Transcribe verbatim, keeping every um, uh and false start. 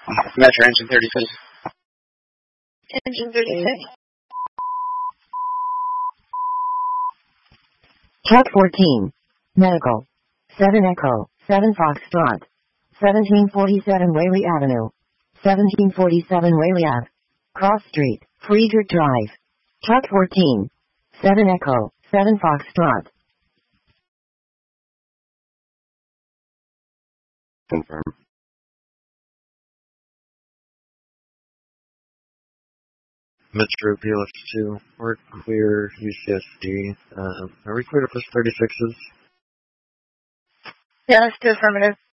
Metro engine thirty-six. Engine thirty-six. Truck fourteen. Medical. seven Echo. seven Foxtrot. seventeen forty-seven Whaley Avenue. seventeen forty-seven Whaley Ave. Cross Street. Friedrich Drive. Truck fourteen. seven Echo. seven Foxtrot. Confirm. Metro P L F two, we're clear U C S D. Uh, are we clear to push thirty-sixes? Yeah, let's do affirmative.